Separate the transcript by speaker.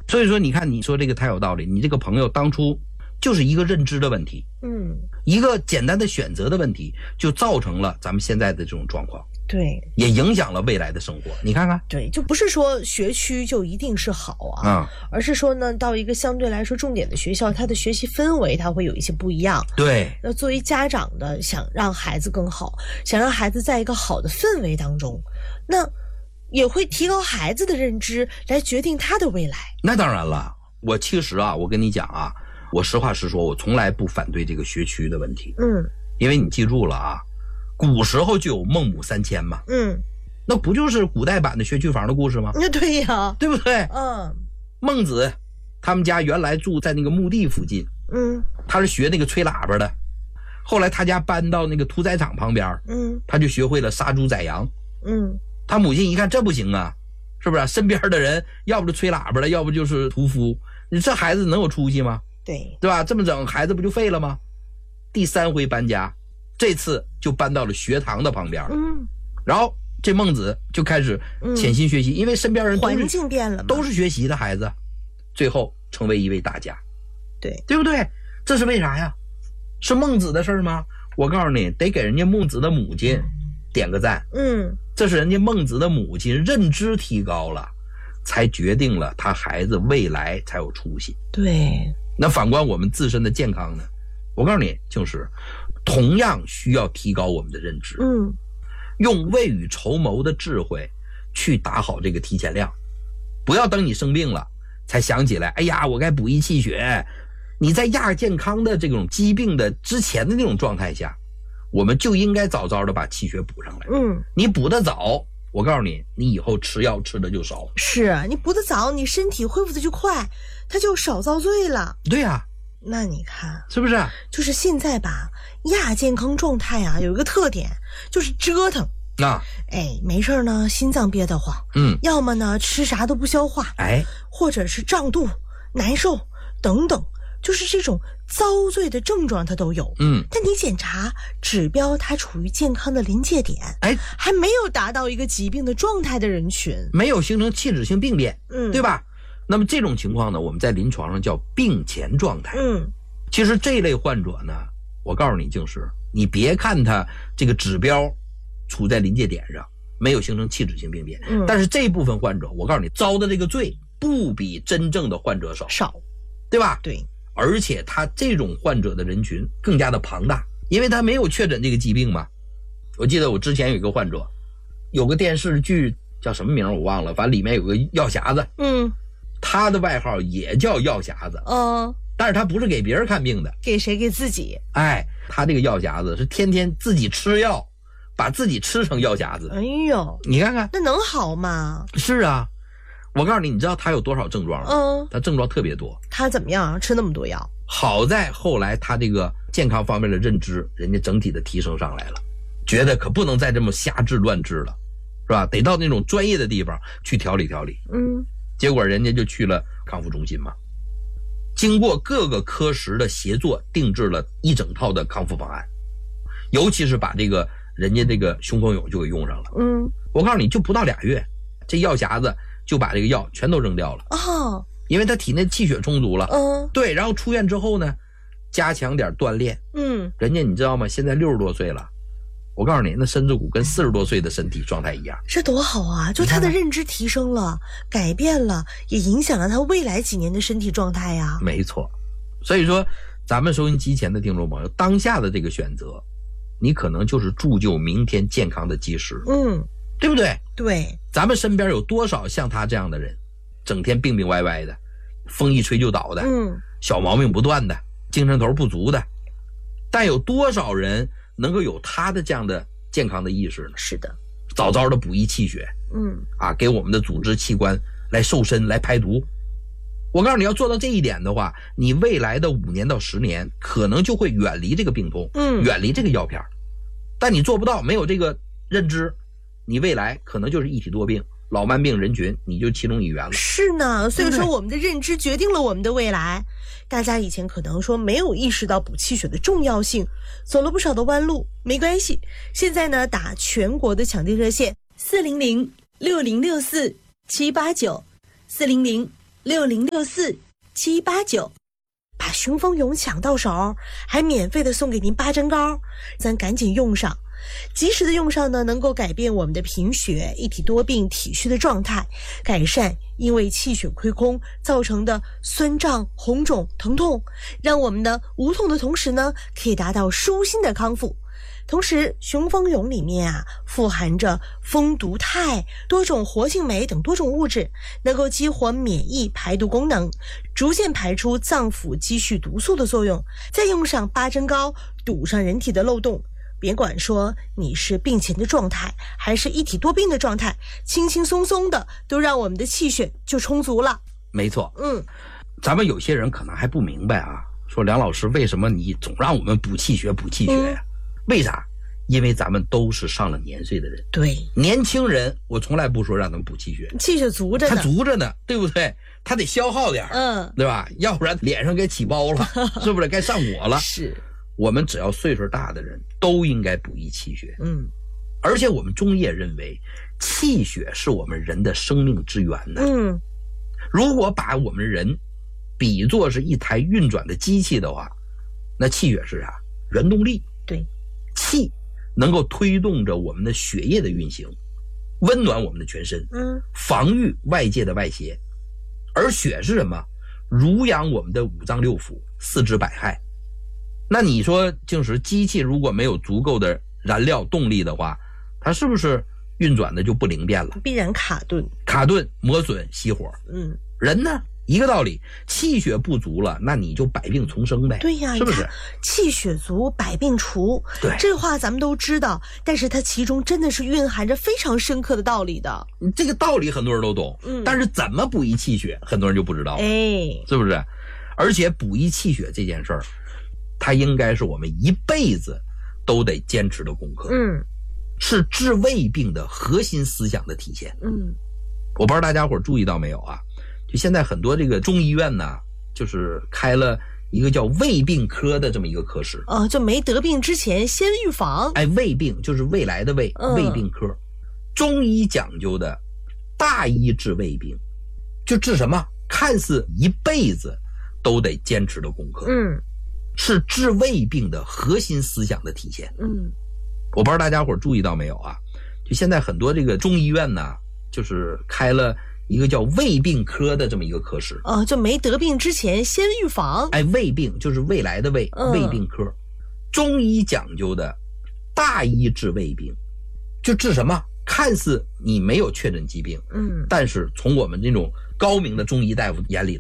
Speaker 1: 所以说你看你说这个太有道理，你这个朋友当初就是一个认知的问题，一个简单的选择的问题，就造成了咱们现在的这种状况，
Speaker 2: 对，
Speaker 1: 也影响了未来的生活。你看看，
Speaker 2: 对，就不是说学区就一定是好啊，而是说呢，到一个相对来说重点的学校，它的学习氛围它会有一些不一样。
Speaker 1: 对，
Speaker 2: 那作为家长的，想让孩子更好，想让孩子在一个好的氛围当中，那也会提高孩子的认知，来决定他的未来。
Speaker 1: 那当然了，我其实啊，我跟你讲啊，我实话实说，我从来不反对这个学区的问题。因为你记住了啊，古时候就有孟母三迁嘛。那不就是古代版的学区房的故事吗？
Speaker 2: 那对呀，
Speaker 1: 对不对？孟子他们家原来住在那个墓地附近，他是学那个吹喇叭的，后来他家搬到那个屠宰场旁边，他就学会了杀猪宰羊。他母亲一看这不行啊，是不是身边的人要不就吹喇叭的，要不就是屠夫，你这孩子能有出息吗？对吧？这么整孩子不就废了吗？第3回搬家，这次就搬到了学堂的旁边。然后这孟子就开始潜心学习，因为身边人
Speaker 2: 环境变了嘛，
Speaker 1: 都是学习的孩子，最后成为一位大家。对不对？这是为啥呀？是孟子的事儿吗？我告诉你，得给人家孟子的母亲点个赞。这是人家孟子的母亲认知提高了，才决定了他孩子未来才有出息。
Speaker 2: 对，
Speaker 1: 那反观我们自身的健康呢？我告诉你，就是同样需要提高我们的认知。用未雨绸缪的智慧去打好这个提前量，不要等你生病了才想起来，哎呀，我该补益气血。你在亚健康的这种疾病的之前的那种状态下，我们就应该早早的把气血补上来。你补得早，我告诉你，你以后吃药吃的就少。
Speaker 2: 是你补得早，你身体恢复的就快，它就少遭罪了。
Speaker 1: 对呀，
Speaker 2: 那你看
Speaker 1: 是不是？
Speaker 2: 就是现在吧，亚健康状态啊，有一个特点，就是折腾。没事呢，心脏憋得慌，要么呢吃啥都不消化，或者是胀肚、难受等等，就是这种遭罪的症状它都有。但你检查指标，它处于健康的临界点，还没有达到一个疾病的状态的人群，
Speaker 1: 没有形成器质性病变，对吧？那么这种情况呢，我们在临床上叫病前状态。其实这类患者呢，我告诉你，就是你别看他这个指标处在临界点上，没有形成器质性病变，但是这部分患者，我告诉你，遭的这个罪不比真正的患者少，对吧？
Speaker 2: 对，
Speaker 1: 而且他这种患者的人群更加的庞大，因为他没有确诊这个疾病嘛。我记得我之前有一个患者，有个电视剧叫什么名我忘了，反正里面有个药匣子，他的外号也叫药匣子，但是他不是给别人看病的，
Speaker 2: 给谁？给自己。
Speaker 1: 他这个药匣子是天天自己吃药，把自己吃成药匣子。
Speaker 2: 哎呦，
Speaker 1: 你看看，
Speaker 2: 那能好吗？
Speaker 1: 是啊，我告诉你，你知道他有多少症状吗？他症状特别多。
Speaker 2: 他怎么样？吃那么多药？
Speaker 1: 好在后来他这个健康方面的认知，人家整体的提升上来了，觉得可不能再这么瞎治乱治了，是吧？得到那种专业的地方去调理调理。结果人家就去了康复中心嘛，经过各个科室的协作，定制了一整套的康复方案，尤其是把这个人家这个雄风勇就给用上了。我告诉你，就不到2月，这药匣子就把这个药全都扔掉了。因为他体内气血充足了。对，然后出院之后呢，加强点锻炼。人家你知道吗？现在60多岁了，我告诉你，那身子骨跟40多岁的身体状态一样。
Speaker 2: 这多好啊！就他的认知提升了，改变了，也影响了他未来几年的身体状态呀。
Speaker 1: 没错，所以说咱们收音机前的听众朋友，当下的这个选择，你可能就是铸就明天健康的基石。对不对？
Speaker 2: 对，
Speaker 1: 咱们身边有多少像他这样的人，整天病病歪歪的，风一吹就倒的，小毛病不断的，精神头不足的，但有多少人能够有他的这样的健康的意识呢？
Speaker 2: 是的，
Speaker 1: 早早的补益气血，给我们的组织器官来瘦身来排毒。我告诉你，要做到这一点的话，你未来的5年到10年可能就会远离这个病痛，远离这个药片。但你做不到，没有这个认知，你未来可能就是一体多病，老慢病人群你就其中一员了。
Speaker 2: 是呢，所以说我们的认知决定了我们的未来。大家以前可能说没有意识到补气血的重要性，走了不少的弯路，没关系。现在呢，打全国的抢订热线400-6064-789，400-6064-789 6064-789，把雄风勇抢到手，还免费的送给您8针膏，咱赶紧用上。及时的用上呢，能够改变我们的贫血、一体多病、体虚的状态，改善因为气血亏空造成的酸胀、红肿、疼痛，让我们呢无痛的同时呢，可以达到舒心的康复。同时，雄风勇里面啊，富含着蜂毒肽、多种活性酶等多种物质，能够激活免疫排毒功能，逐渐排出脏腑积蓄毒素的作用。再用上8针膏，堵上人体的漏洞。别管说你是病前的状态，还是一体多病的状态，轻轻松松的都让我们的气血就充足了。
Speaker 1: 没错，咱们有些人可能还不明白啊，说梁老师为什么你总让我们补气血呀？为啥？因为咱们都是上了年岁的人。对，年轻人我从来不说让他们补气血，
Speaker 2: 气血足着呢，
Speaker 1: 他足着呢，对不对？他得消耗点，对吧？要不然脸上给起包了，是不是该上火了？
Speaker 2: 是。
Speaker 1: 我们只要岁数大的人都应该补益气血，而且我们中医也认为气血是我们人的生命之源呢。如果把我们人比作是一台运转的机器的话，那气血是啥？原动力。
Speaker 2: 对，
Speaker 1: 气能够推动着我们的血液的运行，温暖我们的全身，防御外界的外邪。而血是什么？濡养我们的五脏六腑、四肢百骸。那你说就是机器如果没有足够的燃料动力的话，它是不是运转的就不灵便了？
Speaker 2: 必然卡顿、
Speaker 1: 磨损、熄火。人呢一个道理，气血不足了，那你就百病丛生呗。
Speaker 2: 对呀，
Speaker 1: 是不是？
Speaker 2: 气血足，百病除。对，这话咱们都知道，但是它其中真的是蕴含着非常深刻的道理的。
Speaker 1: 这个道理很多人都懂，但是怎么补益气血，很多人就不知道了。是不是？而且补益气血这件事儿，它应该是我们一辈子都得坚持的功课，是治胃病的核心思想的体现。我不知道大家伙注意到没有啊？就现在很多这个中医院呢，就是开了一个叫胃病科的这么一个科室。
Speaker 2: 就没得病之前先预防。
Speaker 1: 胃病就是未来的胃，胃病科。中医讲究的大医治胃病，就治什么？看似一辈子都得坚持的功课。是治胃病的核心思想的体现。我不知道大家伙注意到没有啊？就现在很多这个中医院呢，就是开了一个叫胃病科的这么一个科室。
Speaker 2: 就没得病之前先预防。
Speaker 1: 胃病就是未来的胃，胃病科。中医讲究的大医治胃病，就治什么？看似你没有确诊疾病，但是从我们这种高明的中医大夫眼里